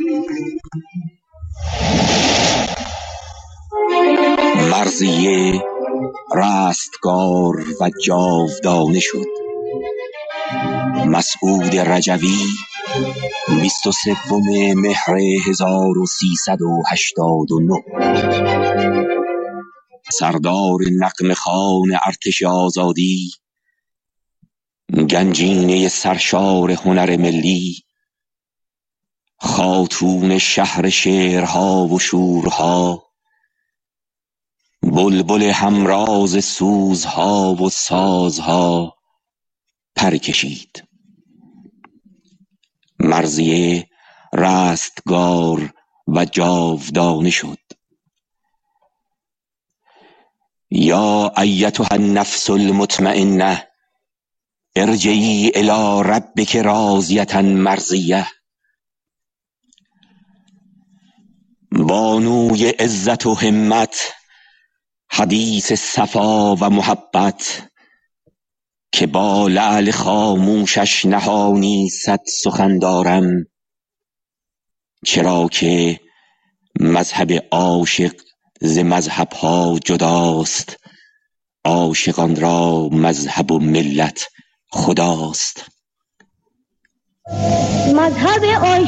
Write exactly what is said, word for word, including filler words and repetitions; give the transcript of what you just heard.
مرضیه رستگار و جاودانه شد. مسعود رجوی بیست و سوم مهر هزار و سیصد و هشتاد و نه، سردار نغمه خوان ارتش آزادی، گنجینه سرشار هنر ملی، خاتون شهر شعرها و شورها، بلبل همراز سوزها و سازها پر کشید. مرضیه رستگار و جاودانه شد. یا ایتها النفس المطمئنه ارجعی الی ربک راضیة مرضیه. بانوی عزت و همت، حدیث صفا و محبت، که با لعل خاموشش نهانی صد سخن دارم، چرا که مذهب عاشق ز مذهبها جداست، عاشقان را مذهب و ملت خداست. مذهب